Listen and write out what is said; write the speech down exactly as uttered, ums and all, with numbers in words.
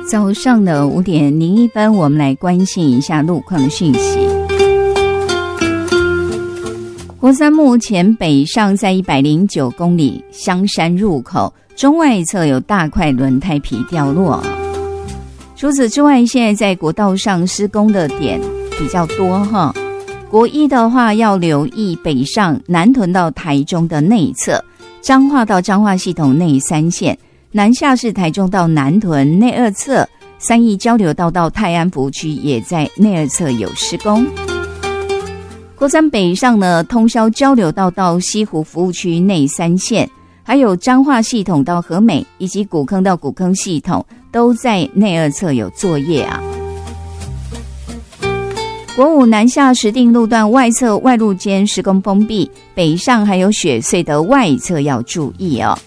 早上的五点零一分，我们来关心一下路况的讯息。国三目前北上在一百零九公里香山入口中外侧有大块轮胎皮掉落。除此之外，现在在国道上施工的点比较多哈。国一的话要留意北上南屯到台中的内侧，彰化到彰化系统内三线，南下是台中到南屯内二侧，三义交流道到泰安服务区也在内二侧有施工。国三北上呢，通霄交流道到西湖服务区内三线，还有彰化系统到和美以及古坑到古坑系统都在内二侧有作业啊。国五南下石碇路段外侧外路间施工封闭，北上还有雪隧的外侧要注意哦。